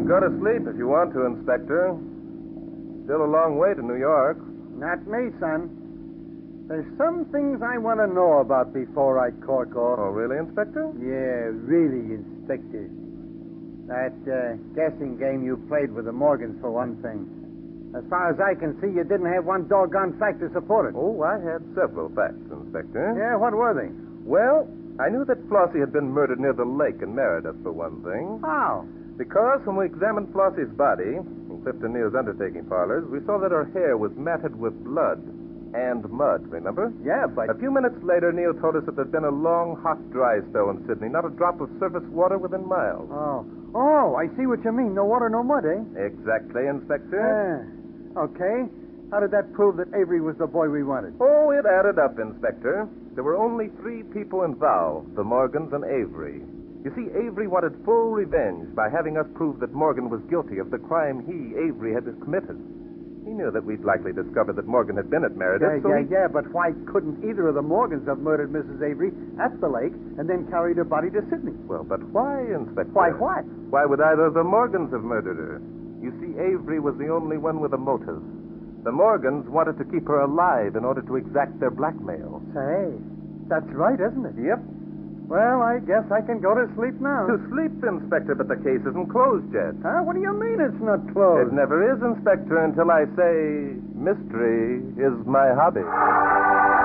Go to sleep if you want to, Inspector. Still a long way to New York. Not me, son. There's some things I want to know about before I cork off. Oh, really, Inspector? Yeah, really, Inspector. That guessing game you played with the Morgans, for one thing. As far as I can see, you didn't have one doggone fact to support it. Oh, I had several facts, Inspector. Yeah, what were they? Well, I knew that Flossie had been murdered near the lake in Meredith, for one thing. How? Because when we examined Flossie's body in Clifton Neal's undertaking parlors, we saw that her hair was matted with blood and mud, remember? Yeah, but... A few minutes later, Neal told us that there'd been a long, hot, dry spell in Sydney. Not a drop of surface water within miles. Oh, I see what you mean. No water, no mud, eh? Exactly, Inspector. Okay. How did that prove that Avery was the boy we wanted? Oh, it added up, Inspector. There were only 3 people involved, the Morgans and Avery. You see, Avery wanted full revenge by having us prove that Morgan was guilty of the crime he, Avery, had committed. He knew that we'd likely discover that Morgan had been at Meredith, Yeah, but why couldn't either of the Morgans have murdered Mrs. Avery at the lake and then carried her body to Sydney? Well, but why, Inspector? Why what? Why would either of the Morgans have murdered her? You see, Avery was the only one with a motive. The Morgans wanted to keep her alive in order to exact their blackmail. Say, that's right, isn't it? Yep. Well, I guess I can go to sleep now. To sleep, Inspector, but the case isn't closed yet. Huh? What do you mean it's not closed? It never is, Inspector, until I say mystery is my hobby.